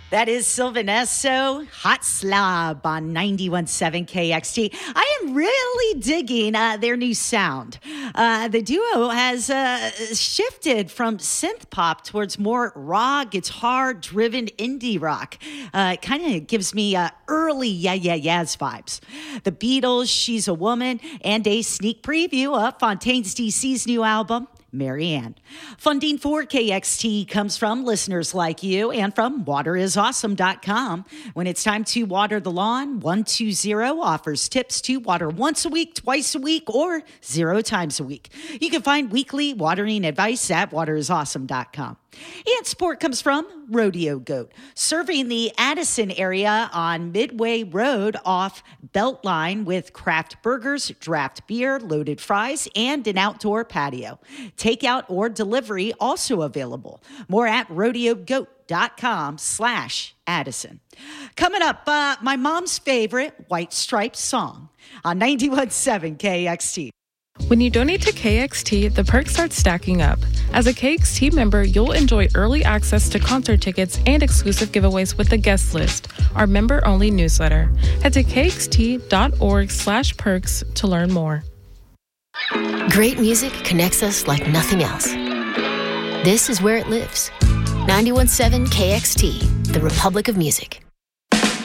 That is Sylvanesso, Hot Slob on 91.7 KXT. I am really digging their new sound. The duo has shifted from synth pop towards more raw, guitar-driven indie rock. It kind of gives me early Yeah Yeah Yeahs vibes. The Beatles, She's a Woman, and a sneak preview of Fontaines DC's new album, Marianne. Funding for KXT comes from listeners like you and from waterisawesome.com. When it's time to water the lawn, 120 offers tips to water once a week, twice a week, or 0 times a week. You can find weekly watering advice at waterisawesome.com. And support comes from Rodeo Goat, serving the Addison area on Midway Road off Beltline with craft burgers, draft beer, loaded fries, and an outdoor patio. Takeout or delivery also available. More at rodeogoat.com/Addison. Coming up, my mom's favorite White Stripes song on 91.7 KXT. When you donate to KXT, the perks start stacking up. As a KXT member, you'll enjoy early access to concert tickets and exclusive giveaways with the guest list, our member-only newsletter. Head to kxt.org/perks to learn more. Great music connects us like nothing else. This is where it lives. 91.7 KXT, the Republic of Music.